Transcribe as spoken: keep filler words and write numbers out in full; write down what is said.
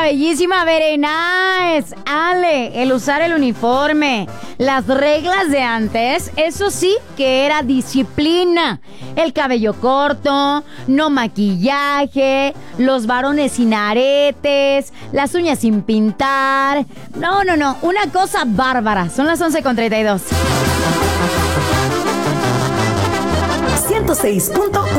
la bellísima Very Nice. Ale, el usar el uniforme. Las reglas de antes, eso sí que era disciplina. El cabello corto, no maquillaje, los varones sin aretes, las uñas sin pintar. No, no, no, una cosa bárbara. Son las once con treinta y dos. ciento seis punto uno